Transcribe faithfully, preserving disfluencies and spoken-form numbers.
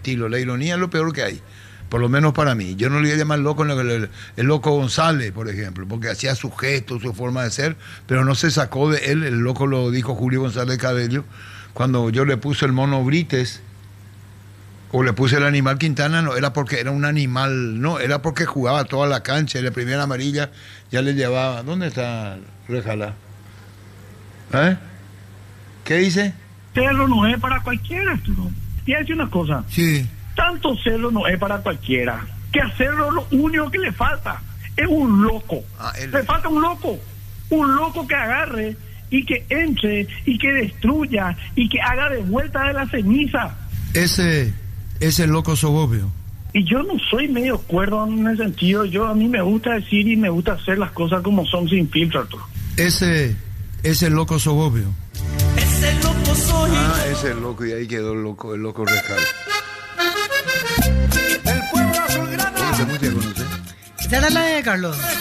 estilo. La ironía es lo peor que hay, por lo menos para mí. Yo no le voy a llamar loco el, el, el loco González, por ejemplo, porque hacía su gesto, su forma de ser, pero no se sacó de él. El loco lo dijo Julio González Cabello, cuando yo le puse el mono Brites, o le puse el animal Quintana, no era porque era un animal, no, era porque jugaba toda la cancha, y la primera amarilla ya le llevaba. ¿Dónde está Rejala? ¿Eh? ¿Qué dice? Cerro no es para cualquiera, Arturo. Y hay una cosa. Sí. Tanto Cerro no es para cualquiera. Que a Cerro lo único que le falta es un loco. Ah, él... Le falta un loco. Un loco que agarre y que entre y que destruya y que haga de vuelta de la ceniza. Ese, ese loco soberbio. Y yo no soy medio cuerdo en ese sentido. Yo a mí me gusta decir y me gusta hacer las cosas como son, sin filtro, Arturo. Ese, ese loco soberbio. Ese loco soy. Ah, ese loco, y ahí quedó el loco, el loco Rejal. El pueblo azulgrana. ¿Conoce música, conoce? Esa era la de Carlos.